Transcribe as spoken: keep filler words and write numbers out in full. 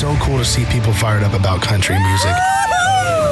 so cool to see people fired up about country music.